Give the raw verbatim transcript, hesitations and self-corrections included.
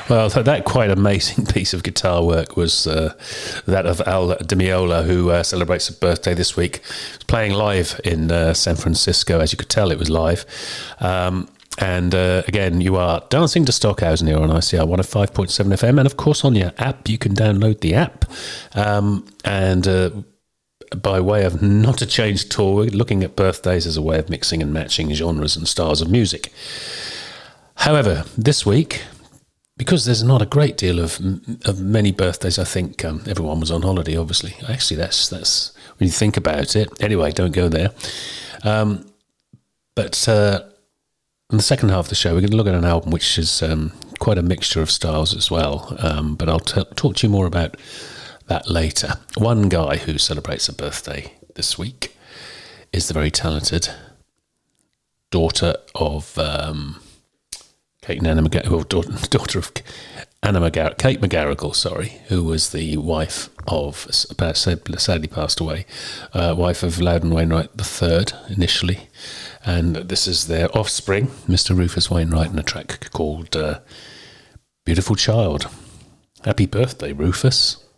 Well, that, that quite amazing piece of guitar work was uh, that of Al Di Meola, who uh, celebrates a birthday this week. He's playing live in uh, San Francisco. As you could tell, it was live. Um, and uh, again, you are dancing to Stockhausen here on I C R one oh five point seven F M. And of course, on your app, you can download the app. Um, and uh, by way of not a change at all, we're looking at birthdays as a way of mixing and matching genres and styles of music. However, this week, because there's not a great deal of of many birthdays, I think um, everyone was on holiday, obviously. Actually, that's that's when you think about it. Anyway, don't go there. Um, but uh, in the second half of the show, we're going to look at an album which is um, quite a mixture of styles as well. Um, but I'll t- talk to you more about that later. One guy who celebrates a birthday this week is the very talented daughter of... Um, Kate and Anna McGar- well, daughter, daughter of Anna McGar- Kate McGarrigle, sorry, who was the wife of, sadly passed away, uh, wife of Loudon Wainwright the Third initially, and this is their offspring, Mister Rufus Wainwright, and a track called uh, "Beautiful Child." Happy birthday, Rufus!